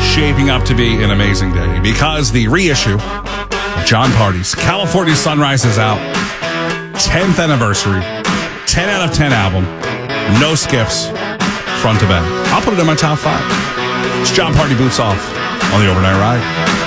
shaping up to be an amazing day because the reissue of Jon Pardi's California Sunrise is out. 10th anniversary, 10 out of 10 album, no skips, front to back. I'll put it in my top 5. It's Jon Pardi Boots Off on the Overnight Ride.